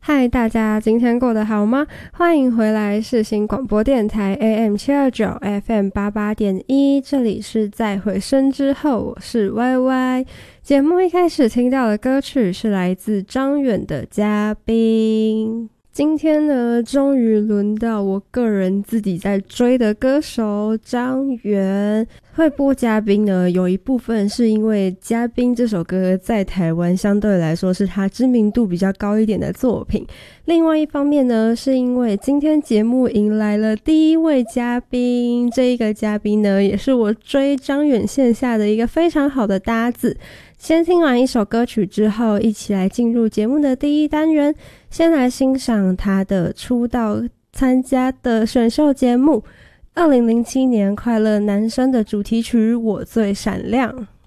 嗨，大家今天过得好吗？欢迎回来世新广播电台 AM729 FM88.1，这里是在回声之后，我是 YY。节目一开始听到的歌曲是来自张远的嘉宾。今天呢，终于轮到我个人自己在追的歌手张远。会播嘉宾呢，有一部分是因为嘉宾这首歌在台湾相对来说是他知名度比较高一点的作品，另外一方面呢，是因为今天节目迎来了第一位嘉宾，这一个嘉宾呢，也是我追张远线下的一个非常好的搭子。先听完一首歌曲之后，一起来进入节目的第一单元，先来欣赏他的出道参加的选秀节目2007年快乐男声的主题曲《我最闪亮》。